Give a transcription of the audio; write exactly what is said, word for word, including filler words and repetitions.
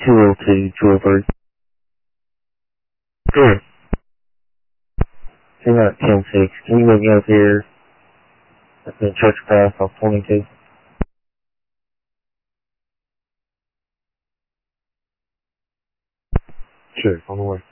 two oh two, two oh three. Good. Two not ten six. Can you meet me up here at the church path off twenty-two? Sure, on the way.